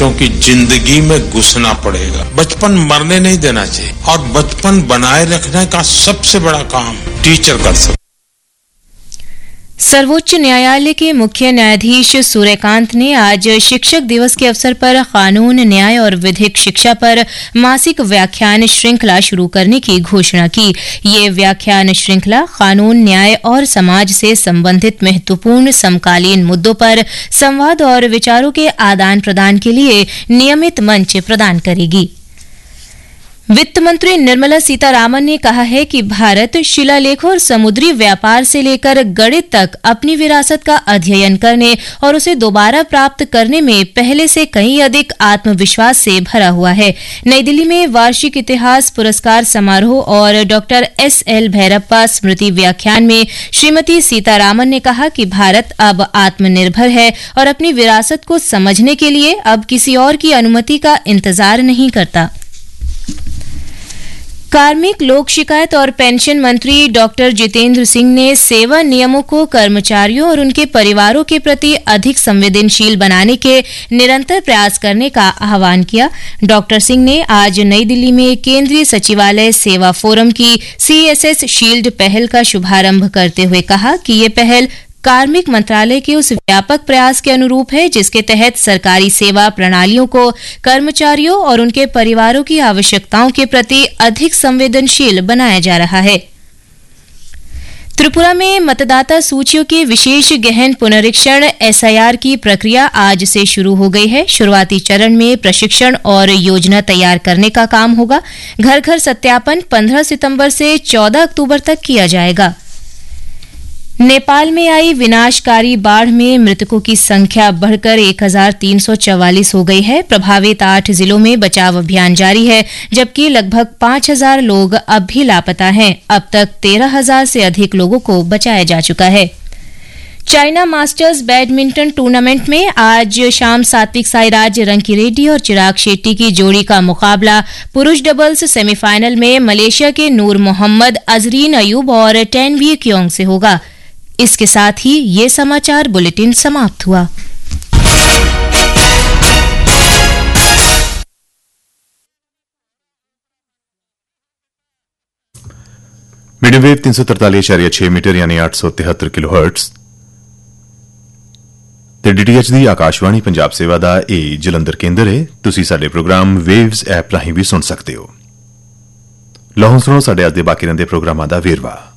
बच्चों की जिंदगी में घुसना पड़ेगा। बचपन मरने नहीं देना चाहिए और बचपन बनाए रखने का सबसे बड़ा काम टीचर कर सकते। सर्वोच्च न्यायालय के मुख्य न्यायाधीश सूर्यकांत ने आज शिक्षक दिवस के अवसर पर कानून, न्याय और विधिक शिक्षा पर मासिक व्याख्यान श्रृंखला शुरू करने की घोषणा की। ये व्याख्यान श्रृंखला कानून, न्याय और समाज से संबंधित महत्वपूर्ण समकालीन मुद्दों पर संवाद और विचारों के आदान प्रदान के लिए नियमित मंच प्रदान करेगी। वित्त मंत्री निर्मला सीतारामन ने कहा है कि भारत शिलालेखों और समुद्री व्यापार से लेकर गणित तक अपनी विरासत का अध्ययन करने और उसे दोबारा प्राप्त करने में पहले से कहीं अधिक आत्मविश्वास से भरा हुआ है। नई दिल्ली में वार्षिक इतिहास पुरस्कार समारोह और डॉक्टर एस.एल. भैरप्पा स्मृति व्याख्यान में श्रीमती सीतारामन ने कहा कि भारत अब आत्मनिर्भर है और अपनी विरासत को समझने के लिए अब किसी और की अनुमति का इंतजार नहीं करता। कार्मिक, लोक शिकायत और पेंशन मंत्री डॉक्टर जितेंद्र सिंह ने सेवा नियमों को कर्मचारियों और उनके परिवारों के प्रति अधिक संवेदनशील बनाने के निरंतर प्रयास करने का आह्वान किया। डॉक्टर सिंह ने आज नई दिल्ली में केंद्रीय सचिवालय सेवा फोरम की CSS शील्ड पहल का शुभारंभ करते हुए कहा कि ये पहल कार्मिक मंत्रालय के उस व्यापक प्रयास के अनुरूप है जिसके तहत सरकारी सेवा प्रणालियों को कर्मचारियों और उनके परिवारों की आवश्यकताओं के प्रति अधिक संवेदनशील बनाया जा रहा है। त्रिपुरा में मतदाता सूचियों के विशेष गहन पुनरीक्षण SIR की प्रक्रिया आज से शुरू हो गई है। शुरुआती चरण में प्रशिक्षण और योजना तैयार करने का काम होगा। घर घर सत्यापन 15 सितंबर से 14 अक्टूबर तक किया जाएगा। नेपाल में आई विनाशकारी बाढ़ में मृतकों की संख्या बढ़कर 1344 हो गई है। प्रभावित 8 जिलों में बचाव अभियान जारी है, जबकि लगभग 5000 लोग अब भी लापता हैं। अब तक 13000 से अधिक लोगों को बचाया जा चुका है। चाइना मास्टर्स बैडमिंटन टूर्नामेंट में आज शाम सात्विक साईराज रंकीरेड्डी और चिराग शेट्टी की जोड़ी का मुकाबला पुरुष डबल्स सेमीफाइनल में मलेशिया के नूर मोहम्मद, अजरीन अयूब और टेनवी क्योंग से होगा। इसके साथ ही ये समाचार बुलेटिन समाप्त हुआ। मीडियम वेव 343.6 मीटर यानी 873 किलोहर्ट्ज ਤੇ DTH ਦੀ ਆਕਾਸ਼ਵਾਣੀ ਪੰਜਾਬ ਸੇਵਾ ਦਾ ਇਹ ਜਲੰਧਰ ਕੇਂਦਰ ਹੈ। ਤੁਸੀਂ ਸਾਡੇ ਪ੍ਰੋਗਰਾਮ ਵੇਵਜ਼ ਐਪ ਰਾਹੀਂ ਵੀ ਸੁਣ ਸਕਦੇ ਹੋ। ਲਓ ਸੁਣੋ ਸਾਡੇ ਅੱਜ ਦੇ ਬਾਕੀ ਰਹਿੰਦੇ ਪ੍ਰੋਗਰਾਮਾਂ ਦਾ ਵੇਰਵਾ।